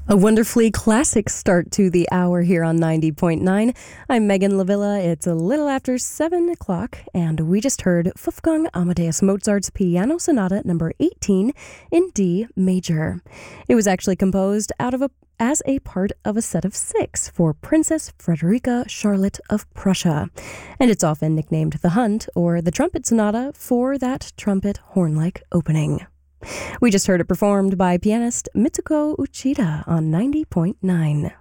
A wonderfully classic start to the hour here on 90.9. I'm Megan Lavilla. It's a little after 7 o'clock, and we just heard Wolfgang Amadeus Mozart's Piano Sonata number 18 in D major. It was actually composed as a part of a set of 6 for Princess Frederica Charlotte of Prussia, and it's often nicknamed the Hunt or the Trumpet Sonata for that trumpet horn-like opening. We just heard it performed by pianist Mitsuko Uchida on 90.9.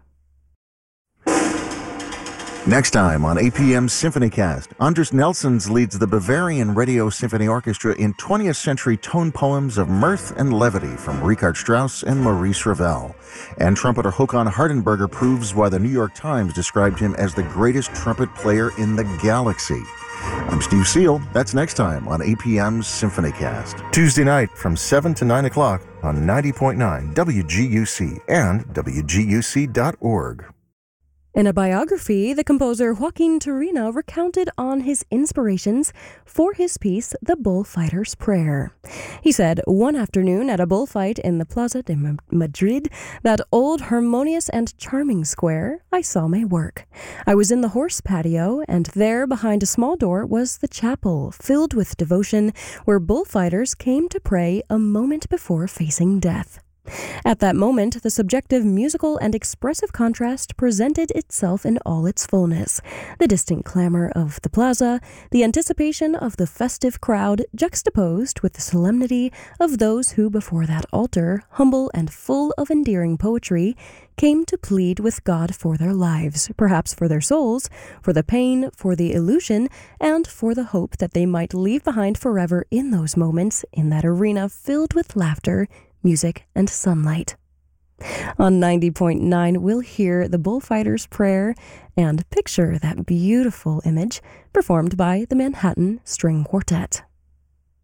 Next time on APM's SymphonyCast, Anders Nelsons leads the Bavarian Radio Symphony Orchestra in 20th century tone poems of mirth and levity from Richard Strauss and Maurice Ravel. And trumpeter Håkan Hardenberger proves why the New York Times described him as the greatest trumpet player in the galaxy. I'm Steve Seal. That's next time on APM's SymphonyCast. Tuesday night from 7 to 9 o'clock on 90.9 WGUC and WGUC.org. In a biography, the composer Joaquin Turina recounted on his inspirations for his piece, The Bullfighter's Prayer. He said, "One afternoon at a bullfight in the Plaza de Madrid, that old, harmonious and charming square, I saw my work. I was in the horse patio, and there behind a small door was the chapel, filled with devotion, where bullfighters came to pray a moment before facing death. At that moment, the subjective musical and expressive contrast presented itself in all its fullness. The distant clamor of the plaza, the anticipation of the festive crowd, juxtaposed with the solemnity of those who before that altar, humble and full of endearing poetry, came to plead with God for their lives, perhaps for their souls, for the pain, for the illusion, and for the hope that they might leave behind forever in those moments, in that arena filled with laughter, music, and sunlight." On 90.9, we'll hear The Bullfighter's Prayer and picture that beautiful image performed by the Manhattan String Quartet.